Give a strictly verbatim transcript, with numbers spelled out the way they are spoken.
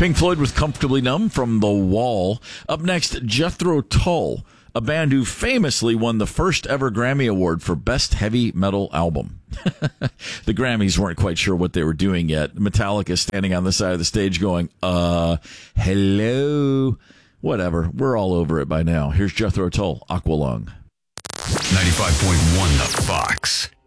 Pink Floyd with Comfortably Numb from The Wall. Up next, Jethro Tull, a band who famously won the first ever Grammy Award for Best Heavy Metal Album. The Grammys weren't quite sure what they were doing yet. Metallica standing on the side of the stage going, uh, hello. Whatever. We're all over it by now. Here's Jethro Tull, Aqualung. ninety-five point one The Fox.